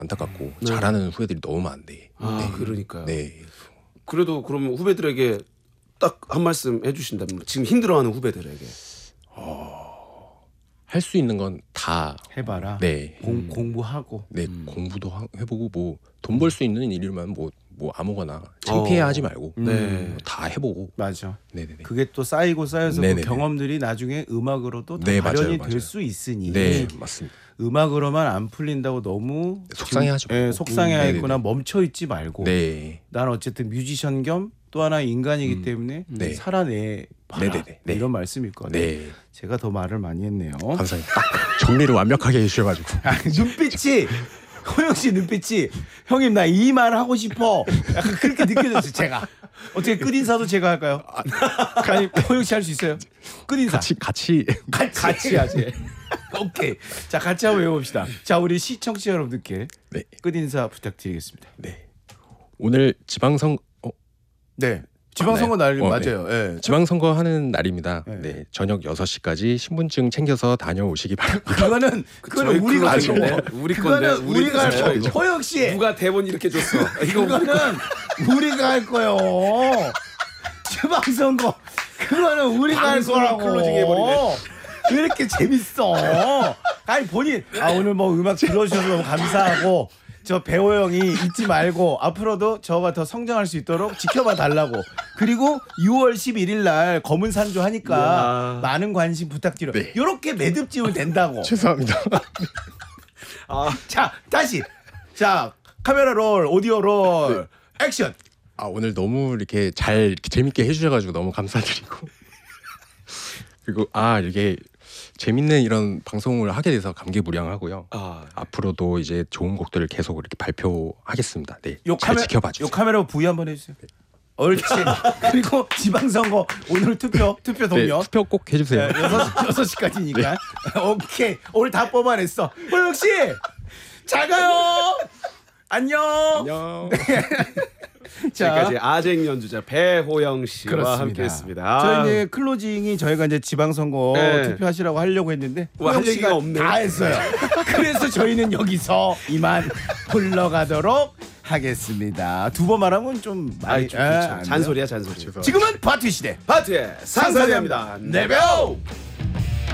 안타깝고 네. 잘하는 후배들이 너무 많은데. 아 네. 그러니까요. 네. 그래도 그러면 후배들에게 딱 한 말씀 해주신다면 지금 힘들어하는 후배들에게. 할 수 있는 건 다 해봐라. 네. 공부하고. 네, 공부도 해보고 뭐 돈 벌 수 있는 일이면 뭐 아무거나 창피해하지 말고 네. 뭐다 해보고. 맞아. 네네네. 그게 또 쌓이고 쌓여서 그 네네네. 경험들이 나중에 음악으로도 다 네, 발현이 맞아요. 될 수 있으니 네, 맞습니다. 음악으로만 안 풀린다고 너무 속상해하지 말고. 예, 속상해하거나 네네네. 멈춰 있지 말고. 네, 난 어쨌든 뮤지션 겸 또 하나 인간이기 때문에 네. 살아내 봐라. 네네네. 네. 이런 말씀일 것 같아요. 네. 제가 더 말을 많이 했네요. 감사합니다. 딱 정리를 완벽하게 해주셔가지고. 눈빛이 호영 씨 눈빛이 형님 나 이 말 하고 싶어. 약간 그렇게 느껴졌어요. 제가 어떻게 끝 인사도 제가 할까요? 아니 호영 씨 할 수 있어요? 끝 인사 같이 같이 하지. 오케이. 자 같이 한번 외워봅시다. 자 우리 시청자 여러분들께 네, 끝 인사 부탁드리겠습니다. 네. 오늘 네. 지방선거 날 네. 맞아요. 예. 지방선거 하는 날입니다. 네. 네, 저녁 6시까지 신분증 챙겨서 다녀오시기 바랍니다. 그거는 저희 우리가 할 클로징인데? 거고. 우리 그거는 건데, 우리가 할 우리 거고. 거죠. 호영 씨. 누가 대본 이렇게 줬어? 이거 그거는 우리가 할 거요. 지방선거 그거는 우리가 할 방송을 거라고. 클로징 해버리네. 왜 이렇게 재밌어? 아니 본인 오늘 뭐 음악 들어주셔서 너무 감사하고 저 배호 형이 잊지 말고 앞으로도 저가 더 성장할 수 있도록 지켜봐 달라고. 그리고 6월 11일 날 검은 산조 하니까 이야. 많은 관심 부탁드려. 네. 이렇게 매듭지면 된다고. 죄송합니다. 자 다시 자 카메라 롤 오디오 롤 액션. 오늘 너무 이렇게 잘 재밌게 해주셔가지고 너무 감사드리고 그리고 이게 재밌는 이런 방송을 하게 돼서 감개무량하고요. 앞으로도 이제 좋은 곡들을 계속 이렇게 발표하겠습니다. 네, 잘 지켜봐 주세요. 요 카메라 부위 한번 해주세요. 옳지. 그리고 지방선거 오늘 투표 네, 동료. 투표 꼭 해주세요. 6시까지니까. 오케이. 오늘 다 뽑아냈어. 호영 씨, 잘 가요. 안녕. 안녕. 지금까지 아쟁 연주자 배호영 씨와 그렇습니다. 함께했습니다. 저희 이제 클로징이 저희가 이제 지방선거 네. 투표하시라고 하려고 했는데 할 호영 얘기가 씨가 없네. 다 했어요. 그래서 저희는 여기서 이만 불러가도록 하겠습니다. 두 번 말하면 좀 많이 좀 그렇죠. 잔소리야 잔소리. 지금은 바트 시대. 파트의 상상입니다. 네벼.